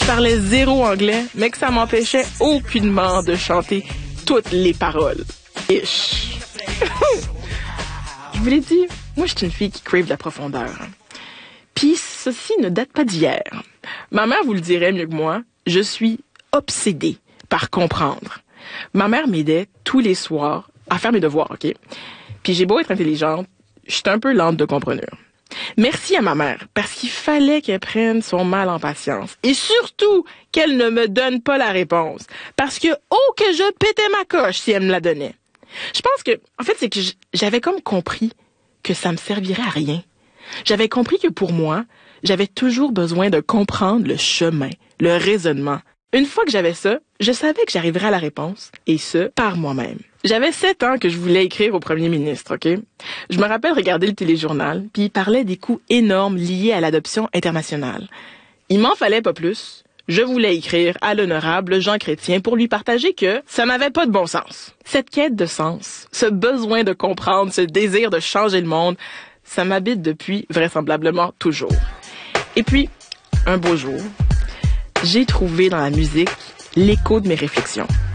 Je parlais zéro anglais, mais que ça m'empêchait aucunement de chanter toutes les paroles. Ish. Je vous l'ai dit, moi je suis une fille qui crave la profondeur. Puis ceci ne date pas d'hier. Ma mère vous le dirait mieux que moi, je suis obsédée par comprendre. Ma mère m'aidait tous les soirs à faire mes devoirs, OK? Puis j'ai beau être intelligente, je suis un peu lente de compreneur. Merci à ma mère, parce qu'il fallait qu'elle prenne son mal en patience. Et surtout, qu'elle ne me donne pas la réponse. Parce que, oh, que je pétais ma coche si elle me la donnait. Je pense que, en fait, c'est que j'avais comme compris que ça me servirait à rien. J'avais compris que pour moi, j'avais toujours besoin de comprendre le chemin, le raisonnement. Une fois que j'avais ça, je savais que j'arriverais à la réponse, et ce, par moi-même. J'avais 7 ans que je voulais écrire au premier ministre, OK? Je me rappelle regarder le téléjournal, puis il parlait des coûts énormes liés à l'adoption internationale. Il m'en fallait pas plus. Je voulais écrire à l'honorable Jean Chrétien pour lui partager que ça n'avait pas de bon sens. Cette quête de sens, ce besoin de comprendre, ce désir de changer le monde, ça m'habite depuis vraisemblablement toujours. Et puis, un beau jour, j'ai trouvé dans la musique l'écho de mes réflexions.